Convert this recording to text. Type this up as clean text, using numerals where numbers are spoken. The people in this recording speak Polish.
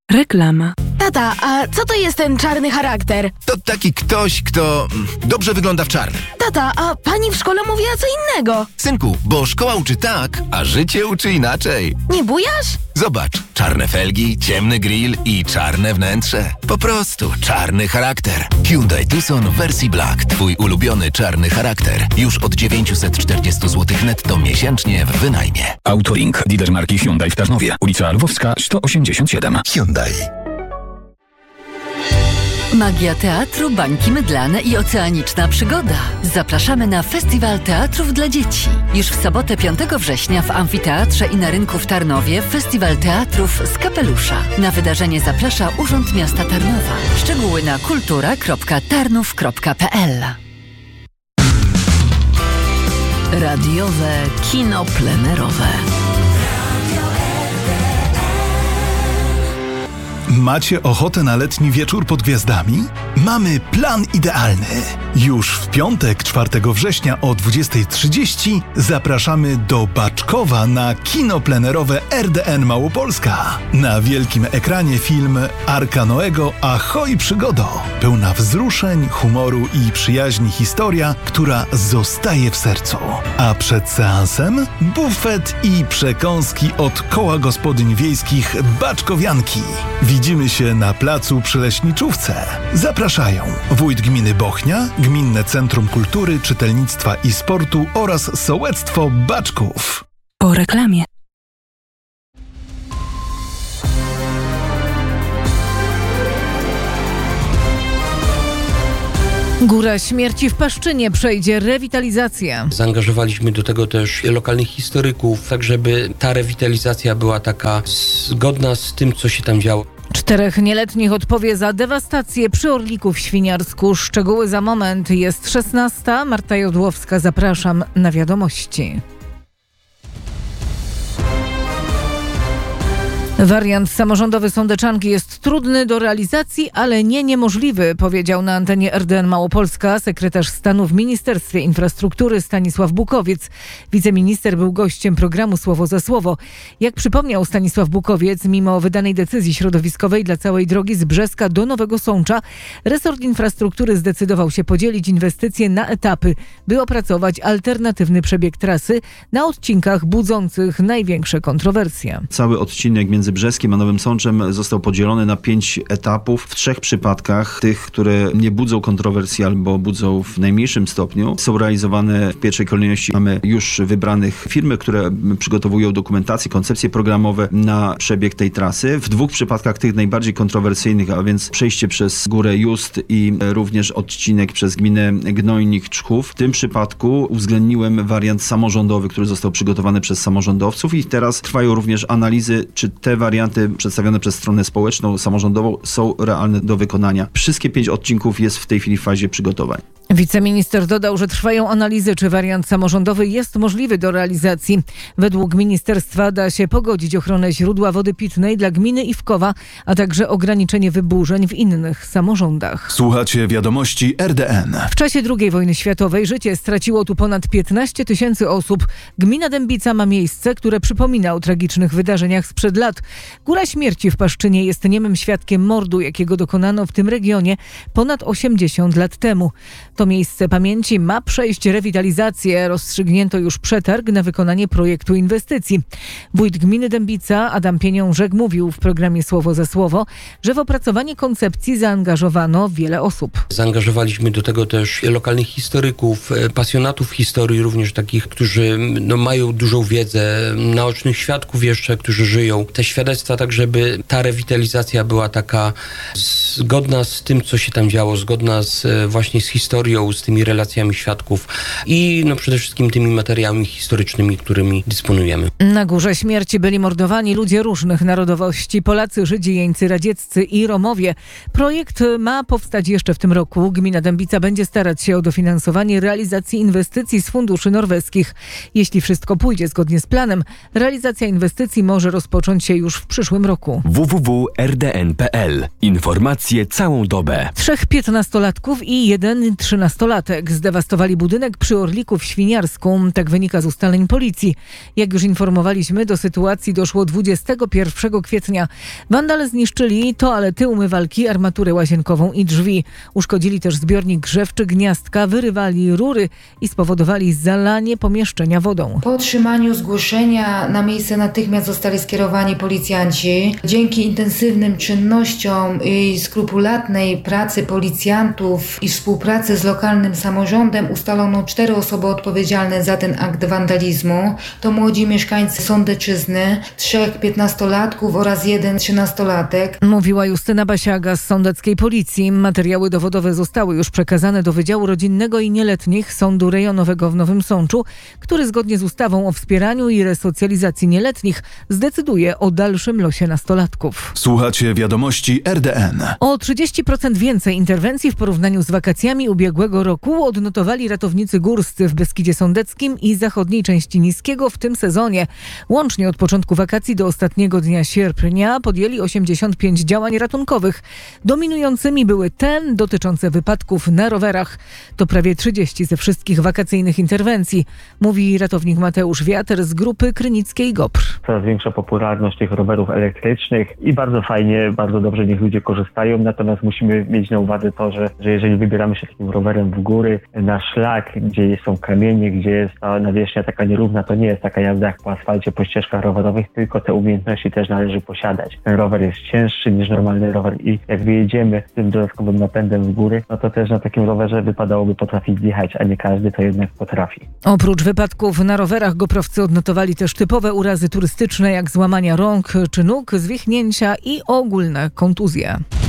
Reklama. Tata, a co to jest ten czarny charakter? To taki ktoś, kto dobrze wygląda w czarnym. Tata, a pani w szkole mówiła co innego. Synku, bo szkoła uczy tak, a życie uczy inaczej. Nie bujasz? Zobacz, czarne felgi, ciemny grill i czarne wnętrze. Po prostu czarny charakter. Hyundai Tucson w wersji Black. Twój ulubiony czarny charakter. Już od 940 zł netto miesięcznie w wynajmie. Autolink, dealer marki Hyundai w Tarnowie. Ulica Lwowska 187. Hyundai. Magia teatru, bańki mydlane i oceaniczna przygoda. Zapraszamy na Festiwal Teatrów dla Dzieci. Już w sobotę 5 września w Amfiteatrze i na rynku w Tarnowie Festiwal Teatrów z Kapelusza. Na wydarzenie zaprasza Urząd Miasta Tarnowa. Szczegóły na kultura.tarnów.pl. Radiowe kino plenerowe. Macie ochotę na letni wieczór pod gwiazdami? Mamy plan idealny. Już w piątek, 4 września o 20:30 zapraszamy do Baczkowa na kino plenerowe RDN Małopolska. Na wielkim ekranie film Arka Noego Ahoj przygodo. Pełna wzruszeń, humoru i przyjaźni historia, która zostaje w sercu. A przed seansem bufet i przekąski od Koła Gospodyń Wiejskich Baczkowianki. Widzimy się na placu przy Leśniczówce. Zapraszają wójt gminy Bochnia, Gminne Centrum Kultury, Czytelnictwa i Sportu oraz Sołectwo Baczków. Po reklamie. Góra Śmierci w Paszczynie przejdzie rewitalizację. Zaangażowaliśmy do tego też lokalnych historyków, tak żeby ta rewitalizacja była taka zgodna z tym, co się tam działo. 4 nieletnich odpowie za dewastację przy Orliku w Świniarsku. Szczegóły za moment. Jest 16. Marta Jodłowska. Zapraszam na wiadomości. Wariant samorządowy Sądeczanki jest trudny do realizacji, ale nie niemożliwy, powiedział na antenie RDN Małopolska sekretarz stanu w Ministerstwie Infrastruktury Stanisław Bukowiec. Wiceminister był gościem programu Słowo za Słowo. Jak przypomniał Stanisław Bukowiec, mimo wydanej decyzji środowiskowej dla całej drogi z Brzeska do Nowego Sącza, resort infrastruktury zdecydował się podzielić inwestycje na etapy, by opracować alternatywny przebieg trasy na odcinkach budzących największe kontrowersje. Cały odcinek między Brzeskiem a Nowym Sączem został podzielony na 5 etapów. W 3 przypadkach, tych, które nie budzą kontrowersji albo budzą w najmniejszym stopniu, są realizowane w pierwszej kolejności. Mamy już wybranych firmy, które przygotowują dokumentację, koncepcje programowe na przebieg tej trasy. W 2 przypadkach tych najbardziej kontrowersyjnych, a więc przejście przez Górę Just i również odcinek przez gminę Gnojnik-Czchów. W tym przypadku uwzględniłem wariant samorządowy, który został przygotowany przez samorządowców i teraz trwają również analizy, czy te warianty przedstawione przez stronę społeczną, samorządową są realne do wykonania. Wszystkie 5 odcinków jest w tej chwili w fazie przygotowań. Wiceminister dodał, że trwają analizy, czy wariant samorządowy jest możliwy do realizacji. Według ministerstwa da się pogodzić ochronę źródła wody pitnej dla gminy Iwkowa, a także ograniczenie wyburzeń w innych samorządach. Słuchacie wiadomości RDN. W czasie II wojny światowej życie straciło tu ponad 15 000 osób. Gmina Dębica ma miejsce, które przypomina o tragicznych wydarzeniach sprzed lat. Góra Śmierci w Paszczynie jest niemym świadkiem mordu, jakiego dokonano w tym regionie ponad 80 lat temu. To miejsce pamięci ma przejść rewitalizację. Rozstrzygnięto już przetarg na wykonanie projektu inwestycji. Wójt gminy Dębica Adam Pieniążek mówił w programie Słowo za Słowo, że w opracowanie koncepcji zaangażowano wiele osób. Zaangażowaliśmy do tego też lokalnych historyków, pasjonatów historii, również takich, którzy mają dużą wiedzę, naocznych świadków jeszcze, którzy żyją. Te świadectwa tak, żeby ta rewitalizacja była taka zgodna z tym, co się tam działo, zgodna właśnie z historią, z tymi relacjami świadków i przede wszystkim tymi materiałami historycznymi, którymi dysponujemy. Na Górze Śmierci byli mordowani ludzie różnych narodowości: Polacy, Żydzi, jeńcy radzieccy i Romowie. Projekt ma powstać jeszcze w tym roku. Gmina Dębica będzie starać się o dofinansowanie realizacji inwestycji z funduszy norweskich. Jeśli wszystko pójdzie zgodnie z planem, realizacja inwestycji może rozpocząć się już w przyszłym roku. www.rdn.pl. Informacje całą dobę. 3 15-latków i 1 13-latek. Zdewastowali budynek przy Orliku w Świniarsku. Tak wynika z ustaleń policji. Jak już informowaliśmy, do sytuacji doszło 21 kwietnia. Wandale zniszczyli toalety, umywalki, armaturę łazienkową i drzwi. Uszkodzili też zbiornik grzewczy Gniazdka, wyrywali rury i spowodowali zalanie pomieszczenia wodą. Po otrzymaniu zgłoszenia na miejsce natychmiast zostali skierowani policjanci. Dzięki intensywnym czynnościom i skrupulatnej pracy policjantów i współpracy z lokalnym samorządem ustalono 4 osoby odpowiedzialne za ten akt wandalizmu. To młodzi mieszkańcy Sądeczyzny, 3 15-latków oraz 1 13-latek. Mówiła Justyna Basiaga z sądeckiej policji. Materiały dowodowe zostały już przekazane do Wydziału Rodzinnego i Nieletnich Sądu Rejonowego w Nowym Sączu, który zgodnie z ustawą o wspieraniu i resocjalizacji nieletnich zdecyduje o dalszym losie nastolatków. Słuchacie wiadomości RDN. O 30% więcej interwencji w porównaniu z wakacjami ubiegłego roku odnotowali ratownicy górscy w Beskidzie Sądeckim i zachodniej części Niskiego w tym sezonie. Łącznie od początku wakacji do ostatniego dnia sierpnia podjęli 85 działań ratunkowych. Dominującymi były te dotyczące wypadków na rowerach. To prawie 30 ze wszystkich wakacyjnych interwencji, mówi ratownik Mateusz Wiatr z grupy Krynickiej GOPR. Coraz większa popularność tych rowerów elektrycznych i bardzo fajnie, bardzo dobrze niech ludzie korzystają, natomiast musimy mieć na uwadze to, że jeżeli wybieramy się takim rowerem w góry, na szlak, gdzie są kamienie, gdzie jest ta nawierzchnia taka nierówna, to nie jest taka jazda jak po asfalcie, po ścieżkach rowerowych, tylko te umiejętności też należy posiadać. Ten rower jest cięższy niż normalny rower i jak wyjedziemy tym dodatkowym napędem w góry, no to też na takim rowerze wypadałoby potrafić zjechać, a nie każdy to jednak potrafi. Oprócz wypadków na rowerach goprowcy odnotowali też typowe urazy turystyczne jak złamania rąk czy nóg, zwichnięcia i ogólne kontuzje.